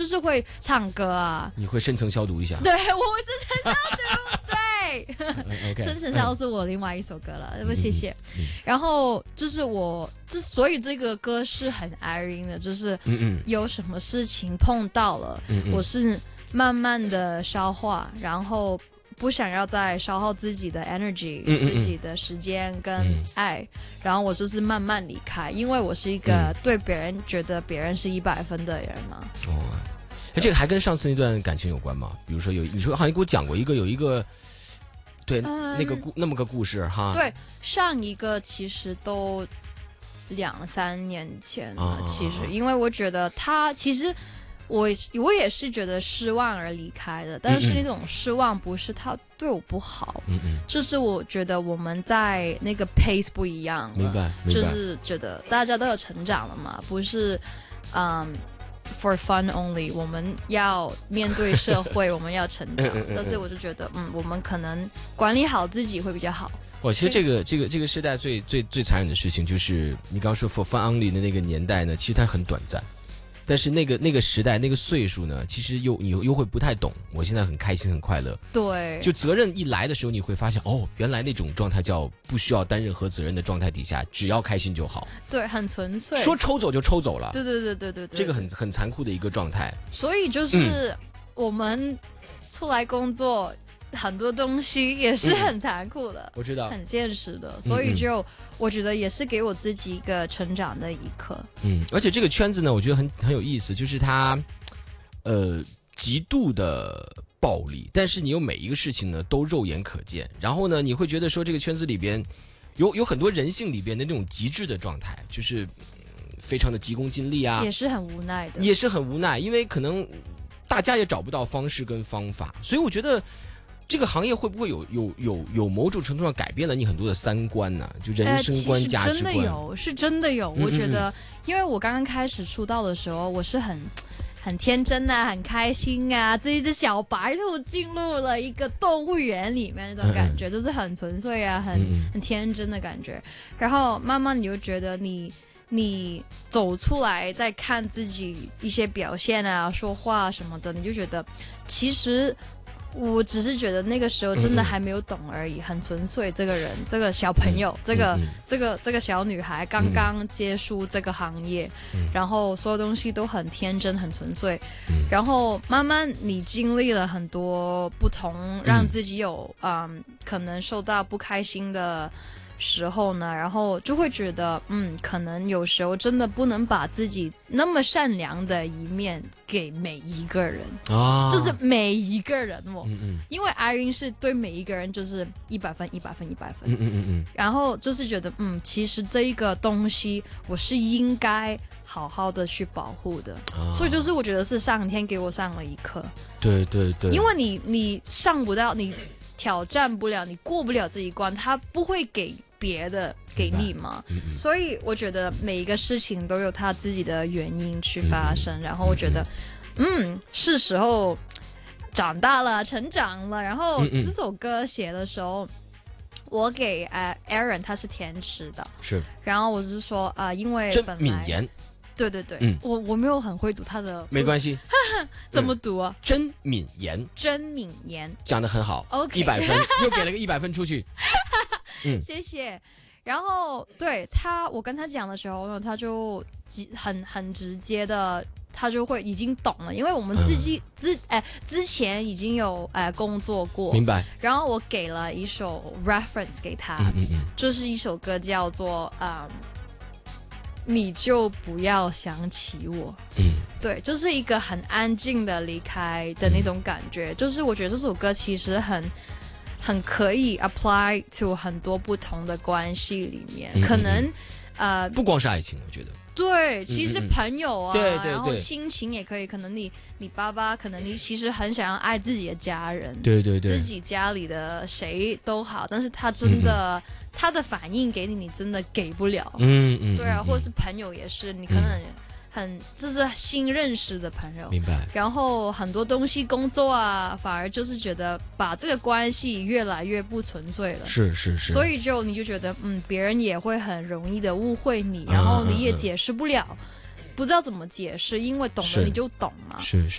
就是会唱歌啊。 你会深层消毒一下？ 对，我会深层消毒。对， OK， 深层消毒是我另外一首歌了，不，谢谢。然后就是所以这个歌是很 Irene 的，就是有什么事情碰到了，我是慢慢的消化，然后不想要再消耗自己的 energy，自己的时间跟爱，然后我就是慢慢离开，因为我是一个对别人觉得别人是100分的人嘛。 这个还跟上次那段感情有关吗？比如说你说好像给我讲过有一个，对，那么个故事哈。 对，上一个其实都2-3年前了，其实因为我觉得他其实。我也是觉得失望而离开的，但是那种失望不是他对我不好，就是我觉得我们在那个 pace 不一样了， 明白， 就是觉得大家都有成长了嘛，不是for fun only， 我们要面对社会，我们要成长，但是我就觉得我们可能管理好自己会比较好。 其实这个时代最残忍的事情就是你刚刚说 for fun only 的那个年代呢，其实它很短暂。但是那个时代那个岁数呢，其实你又会不太懂。我现在很开心很快乐， 对， 就责任一来的时候，你会发现原来那种状态叫不需要担任何责任的状态底下，只要开心就好。 对，很纯粹， 说抽走就抽走了。 对， 这个很残酷的一个状态。 所以就是我们出来工作。很多东西也是很残酷的， 我知道， 很现实的，所以我觉得也是给我自己一个成长的一课。 而且这个圈子呢，我觉得很有意思，就是它极度的暴力，但是你有每一个事情呢都肉眼可见，然后呢你会觉得说这个圈子里边有很多人性里边的那种极致的状态，就是非常的急功近利啊， 也是很无奈的， 也是很无奈，因为可能大家也找不到方式跟方法，所以我觉得。这个行业会不会有某种程度上改变了你很多的三观呢？就人生观、价值观。 是真的有。我觉得，因为我刚刚开始出道的时候，我是很天真啊，很开心啊，这一只小白兔进入了一个动物园里面那种感觉，就是很纯粹啊，很天真的感觉。然后慢慢你就觉得你走出来，再看自己一些表现啊、说话什么的，你就觉得其实。我只是觉得那个时候真的还没有懂而已，很纯粹。这个人，这个小朋友，这个小女孩刚刚接触这个行业，然后所有东西都很天真、很纯粹。然后慢慢你经历了很多不同，让自己有可能受到不开心的时候呢，然后就会觉得可能有时候真的不能把自己那么善良的一面给每一个人就是每一个人因为 Irene 是对每一个人就是100分100分100分然后就是觉得其实这一个东西我是应该好好的去保护的所以就是我觉得是上天给我上了一课对因为你上不到你挑战不了你过不了这一关他不会给别的给你嘛所以我觉得每一个事情都有它自己的原因去发生然后我觉得是时候长大了成长了然后这首歌写的时候我给Aaron 他是填词的是然后我是说因为真本来敏言对我没有很会读他的没关系怎么读啊真敏言讲得很好 OK 100分又给了个100分出去谢谢然后对他我跟他讲的时候呢他就很直接的他就会已经懂了因为我们之前已经有工作过明白然后我给了一首 reference 给他就是一首歌叫做你就不要想起我对就是一个很安静的离开的那种感觉就是我觉得这首歌其实很可以 apply to 很多不同的关系里面可能不光是爱情我觉得对其实朋友啊对然后亲情也可以可能你爸爸可能你其实很想要爱自己的家人对自己家里的谁都好但是他真的他的反应给你真的给不了对啊或者是朋友也是你可能就是新认识的朋友明白然后很多东西工作啊反而就是觉得把这个关系越来越不纯粹了是所以你就觉得别人也会很容易的误会你然后你也解释不了不知道怎么解释因为懂了你就懂嘛是